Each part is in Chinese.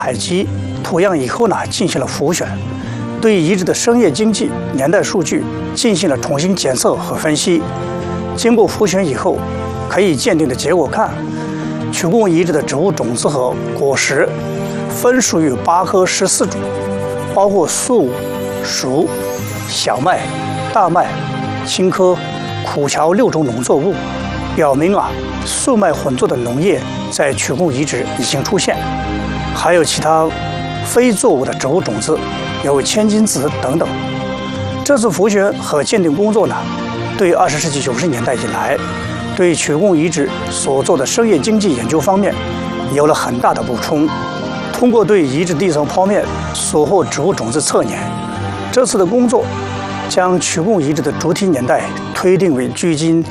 采集图样以后呢，进行了复选，对遗址的生业经济、年代数据进行了重新检测和分析。经过复选以后，可以鉴定的结果看，曲贡遗址的植物种子和果实分属于8科14种，包括粟、黍、小麦、大麦、青稞、苦荞6种农作物，表明粟麦混作的农业在曲贡遗址已经出现。还有其他非作物的植物种子，有千金子等等。这次复选和鉴定工作呢，对20世纪90年代以来对曲贡遗址所做的生业经济研究方面有了很大的补充。通过对遗址地层剖面所获植物种子测年，这次的工作将曲贡遗址的主体年代推定为距今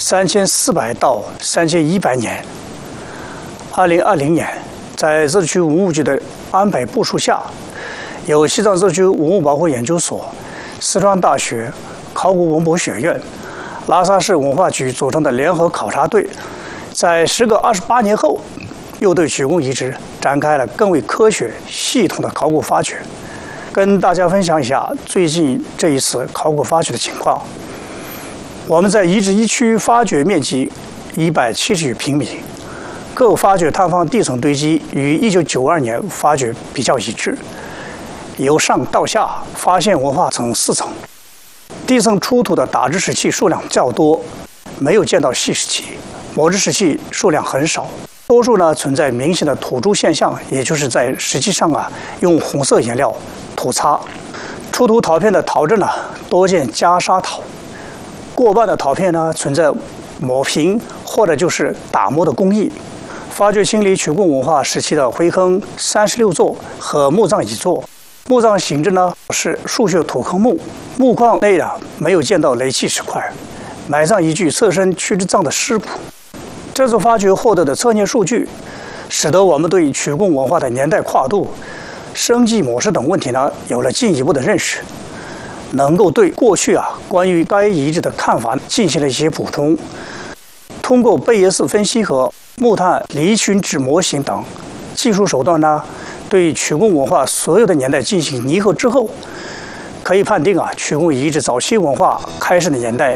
3400到3100年。2020年，在自治区文物局的安排部署下，由西藏自治区文物保护研究所、四川大学考古文博学院、拉萨市文化局组成的联合考察队，在时隔28年后，又对曲贡遗址展开了更为科学、系统的考古发掘。跟大家分享一下最近这一次考古发掘的情况。我们在遗址一区发掘面积170余平米，各发掘探访地层堆积与1992年发掘比较一致，由上到下发现文化层4层，地层出土的打制石器数量较多，没有见到细石器，磨制石器数量很少，多数呢存在明显的土蛀现象，也就是在石器上用红色颜料涂擦。出土陶片的陶质呢多见加砂陶，过半的陶片呢存在磨平或者就是打磨的工艺。发掘清理曲贡文化时期的灰坑36座和墓葬1座，墓葬形制呢是树穴土坑墓，墓框内没有见到雷器石块，埋葬一具侧身躯之葬的尸骨。这次发掘获得的测年数据，使得我们对曲贡文化的年代跨度、生计模式等问题呢有了进一步的认识，能够对过去关于该遗址的看法进行了一些补充。通过贝叶斯分析和木炭离群质模型等技术手段呢，对曲贡文化所有的年代进行拟合之后，可以判定曲贡遗址早期文化开始的年代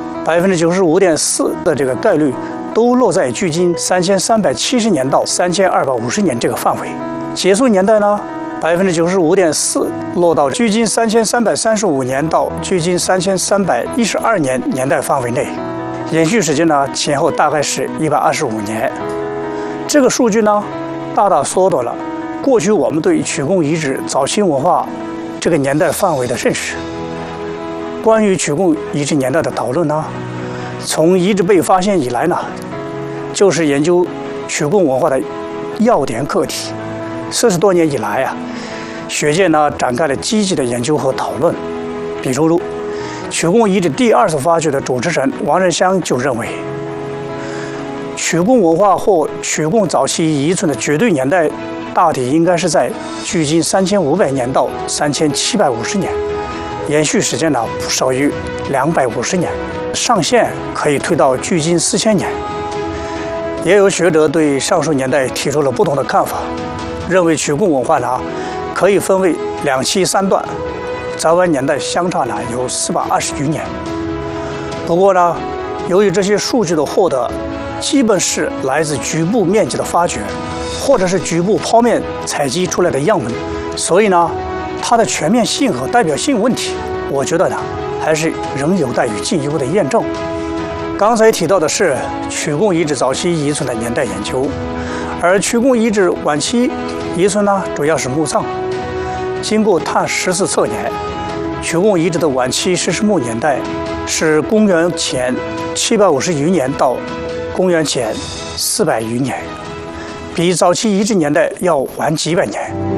95.4%的这个概率都落在距今3370年到3250年这个范围。结束年代呢95.4%落到距今3335年到距今3312年年代范围内，延续时间呢前后大概是125年。这个数据呢大大缩短了过去我们对曲贡遗址早期文化这个年代范围的认识。关于曲贡遗址年代的讨论呢，从遗址被发现以来呢，就是研究曲贡文化的要点课题。40多年以来学界呢展开了积极的研究和讨论。比如曲贡遗址第2次发掘的主持人王仁香就认为，曲贡文化或曲贡早期遗存的绝对年代大体应该是在距今3500年到3750年，延续时间呢不少于250年，上限可以推到距今4000年。也有学者对上述年代提出了不同的看法，认为曲贡文化呢可以分为2期3段，早晚年代相差呢有420余年。不过呢，由于这些数据的获得基本是来自局部面积的发掘，或者是局部剖面采集出来的样本，所以呢，它的全面性和代表性问题，我觉得呢还是仍有待于进一步的验证。刚才提到的是曲贡遗址早期遗存的年代研究，而曲贡遗址晚期遗存呢主要是墓葬。经过碳10次测年，曲贡遗址的晚期石室墓年代是公元前750余年到公元前400余年，比早期遗址年代要晚几百年。